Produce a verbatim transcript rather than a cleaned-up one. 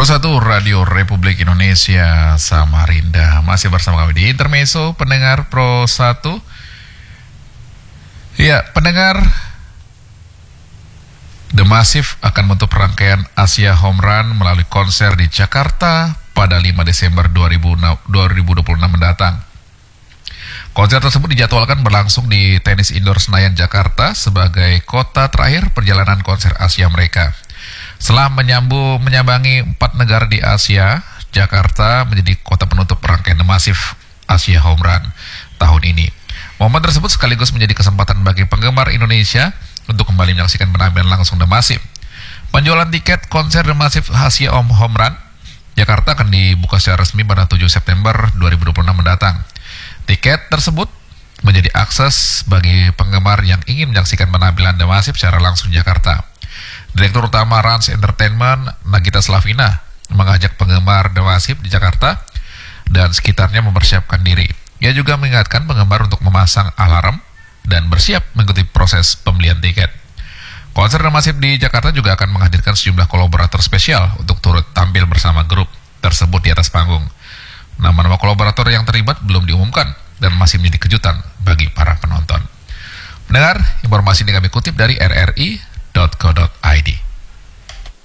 Satu Radio Republik Indonesia Samarinda. Masih bersama kami di Intermezzo, pendengar Pro satu. Ya, pendengar, The Massive akan menutup rangkaian Asia Home Run melalui konser di Jakarta pada lima Desember dua ribu dua puluh enam mendatang. Konser tersebut dijadwalkan berlangsung di Tenis Indoor Senayan, Jakarta sebagai kota terakhir perjalanan konser Asia mereka. Setelah menyambu, menyambangi empat negara di Asia, Jakarta menjadi kota penutup rangkaian The Massive Asia Home Run tahun ini. Momen tersebut sekaligus menjadi kesempatan bagi penggemar Indonesia untuk kembali menyaksikan penampilan langsung The Massive. Penjualan tiket konser The Massive Asia Home Run Jakarta akan dibuka secara resmi pada tujuh September dua ribu dua puluh enam mendatang. Tiket tersebut menjadi akses bagi penggemar yang ingin menyaksikan penampilan The Massive secara langsung di Jakarta. Direktur Utama Rans Entertainment, Nagita Slavina, mengajak penggemar The Massive di Jakarta dan sekitarnya mempersiapkan diri. Ia juga mengingatkan penggemar untuk memasang alarm dan bersiap mengikuti proses pembelian tiket. Konser The Massive di Jakarta juga akan menghadirkan sejumlah kolaborator spesial untuk turut tampil bersama grup tersebut di atas panggung. Nama-nama kolaborator yang terlibat belum diumumkan dan masih menjadi kejutan bagi para penonton. Mendengar, informasi ini kami kutip dari r r i titik co titik i d.